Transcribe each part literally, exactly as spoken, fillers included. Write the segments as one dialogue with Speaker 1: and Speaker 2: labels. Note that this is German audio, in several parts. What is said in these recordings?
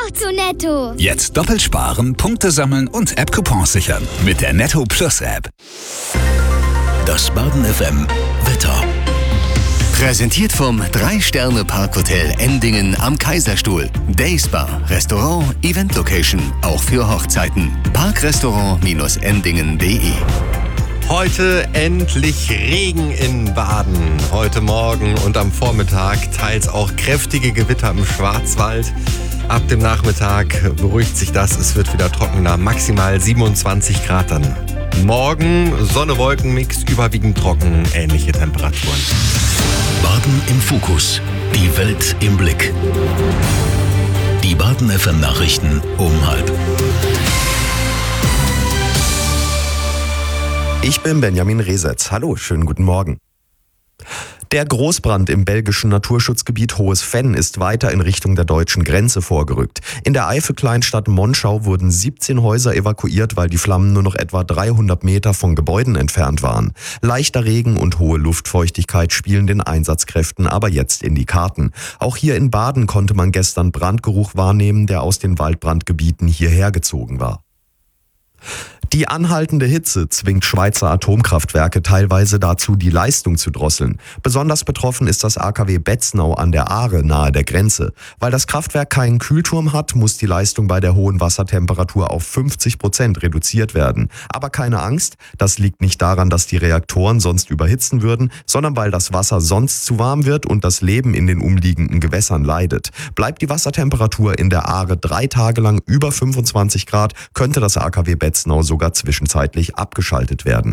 Speaker 1: zu Netto.
Speaker 2: Jetzt doppelt sparen, Punkte sammeln und App-Coupons sichern. Mit der Netto Plus App.
Speaker 3: Das Baden F M Wetter. Präsentiert vom drei Sterne Parkhotel Endingen am Kaiserstuhl. Dayspa, Restaurant, Event Location, auch für Hochzeiten. Parkrestaurant endingen punkt de.
Speaker 4: Heute endlich Regen in Baden. Heute Morgen und am Vormittag teils auch kräftige Gewitter im Schwarzwald. Ab dem Nachmittag beruhigt sich das, es wird wieder trockener, maximal siebenundzwanzig Grad dann. Morgen Sonne-Wolken-Mix, überwiegend trocken, ähnliche Temperaturen.
Speaker 3: Baden im Fokus, die Welt im Blick. Die Baden F M Nachrichten um halb.
Speaker 5: Ich bin Benjamin Resetz. Hallo, schönen guten Morgen. Der Großbrand im belgischen Naturschutzgebiet Hohes Venn ist weiter in Richtung der deutschen Grenze vorgerückt. In der Eifel-Kleinstadt Monschau wurden siebzehn Häuser evakuiert, weil die Flammen nur noch etwa dreihundert Meter von Gebäuden entfernt waren. Leichter Regen und hohe Luftfeuchtigkeit spielen den Einsatzkräften aber jetzt in die Karten. Auch hier in Baden konnte man gestern Brandgeruch wahrnehmen, der aus den Waldbrandgebieten hierher gezogen war. Die anhaltende Hitze zwingt Schweizer Atomkraftwerke teilweise dazu, die Leistung zu drosseln. Besonders betroffen ist das A K W Betznau an der Aare nahe der Grenze. Weil das Kraftwerk keinen Kühlturm hat, muss die Leistung bei der hohen Wassertemperatur auf fünfzig Prozent reduziert werden. Aber keine Angst, das liegt nicht daran, dass die Reaktoren sonst überhitzen würden, sondern weil das Wasser sonst zu warm wird und das Leben in den umliegenden Gewässern leidet. Bleibt die Wassertemperatur in der Aare drei Tage lang über fünfundzwanzig Grad, könnte das A K W Betznau sogar zwischenzeitlich abgeschaltet werden.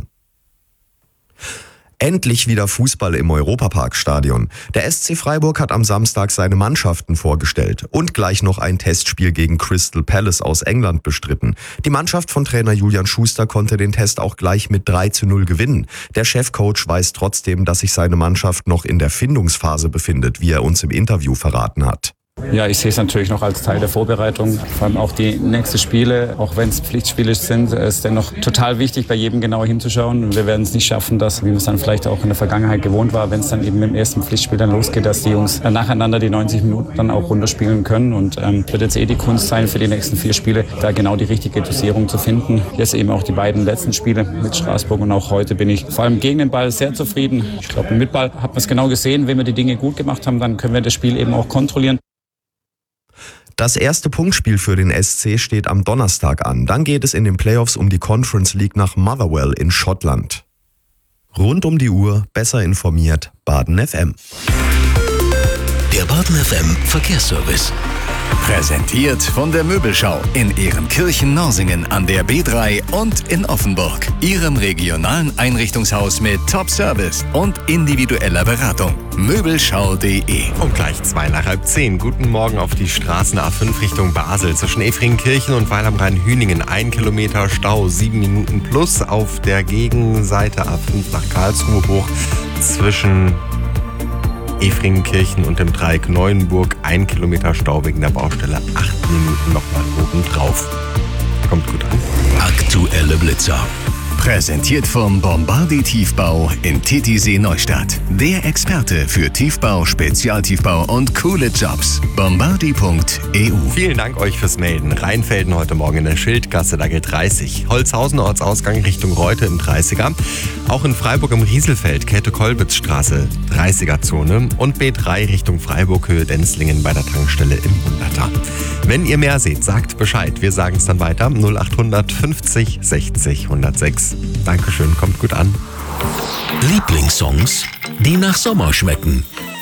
Speaker 5: Endlich wieder Fußball im Europaparkstadion. Der S C Freiburg hat am Samstag seine Mannschaften vorgestellt und gleich noch ein Testspiel gegen Crystal Palace aus England bestritten. Die Mannschaft von Trainer Julian Schuster konnte den Test auch gleich mit drei zu null gewinnen. Der Chefcoach weiß trotzdem, dass sich seine Mannschaft noch in der Findungsphase befindet, wie er uns im Interview verraten hat.
Speaker 6: Ja, ich sehe es natürlich noch als Teil der Vorbereitung. Vor allem auch die nächsten Spiele, auch wenn es Pflichtspiele sind, ist dennoch total wichtig, bei jedem genauer hinzuschauen. Wir werden es nicht schaffen, dass, wie man es dann vielleicht auch in der Vergangenheit gewohnt war, wenn es dann eben im ersten Pflichtspiel dann losgeht, dass die Jungs nacheinander die neunzig Minuten dann auch runterspielen können. Und ähm, wird jetzt eh die Kunst sein, für die nächsten vier Spiele da genau die richtige Dosierung zu finden. Jetzt eben auch die beiden letzten Spiele mit Straßburg und auch heute bin ich vor allem gegen den Ball sehr zufrieden. Ich glaube, mit Ball hat man es genau gesehen. Wenn wir die Dinge gut gemacht haben, dann können wir das Spiel eben auch kontrollieren.
Speaker 5: Das erste Punktspiel für den S C steht am Donnerstag an. Dann geht es in den Playoffs um die Conference League nach Motherwell in Schottland. Rund um die Uhr, besser informiert, Baden F M.
Speaker 3: Der Baden F M Verkehrsservice. Präsentiert von der Möbelschau in Ehrenkirchen-Norsingen an der B drei und in Offenburg. Ihrem regionalen Einrichtungshaus mit Top-Service und individueller Beratung. Möbelschau punkt de.
Speaker 4: Und gleich zwei nach halb zehn. Guten Morgen auf die Straßen A fünf Richtung Basel. Zwischen Efringkirchen und Weil am Rhein-Hüningen ein Kilometer Stau, sieben Minuten plus. Auf der Gegenseite A fünf nach Karlsruhe hoch zwischen Efringkirchen und dem Dreieck Neuenburg ein Kilometer Stau wegen der Baustelle, acht Minuten nochmal oben drauf. Kommt gut an.
Speaker 3: Aktuelle Blitzer. Präsentiert vom Bombardi Tiefbau in Titisee Neustadt. Der Experte für Tiefbau, Spezialtiefbau und coole Jobs. Bombardi punkt e u.
Speaker 4: Vielen Dank euch fürs Melden. Rheinfelden heute Morgen in der Schildgasse, da gilt dreißig. Holzhausen Ortsausgang Richtung Reute im dreißiger. Auch in Freiburg im Rieselfeld, Käthe-Kolbitz-Straße, dreißiger-Zone. Und B drei Richtung Freiburg, Höhe Denzlingen bei der Tankstelle im hunderter. Wenn ihr mehr seht, sagt Bescheid. Wir sagen es dann weiter. null achthundert fünfzig sechzig hundertsechs. Dankeschön, kommt gut an.
Speaker 3: Lieblingssongs, die nach Sommer schmecken.